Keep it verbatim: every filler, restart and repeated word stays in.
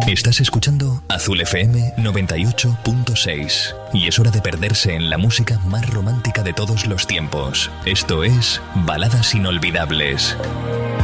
Estás escuchando Azul F M noventa y ocho punto seis y es hora de perderse en la música más romántica de todos los tiempos. Esto es Baladas Inolvidables.